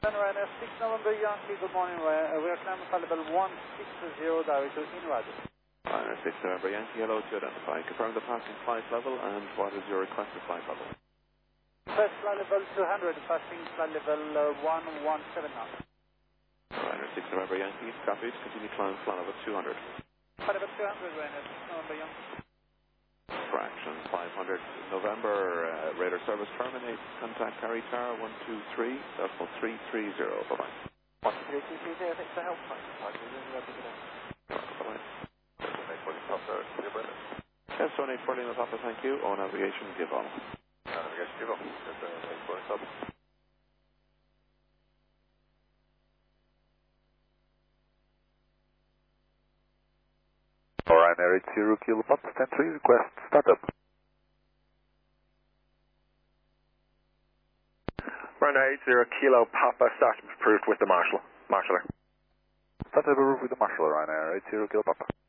Ryanair 6 November Yankee, good morning. We are climbing flight level 160 direct to Inward. Ryanair 6 November Yankee, hello to identify. Confirm the passing flight level and what is your requested flight level? First flight level 200, passing flight level 117 now. Ryanair 6 November Yankee, copied. Continue climb flight level 200. Flight level 200, Ryanair 6 November Yankee. Fraction 500 November, radar service terminates. Contact Harry Tower 123, decimal 330. Bye-bye. 123, thanks for help. Bye-bye. Yes, 1840 in the Papa, thank you. All navigation, give on. Navigation, give on. Ryanair 80 Kilo Papa, stand 3, request startup. Ryanair 80 Kilo Papa, startup approved with the Marshaller. Startup approved with the Marshaller, Ryanair 80 Kilo Papa.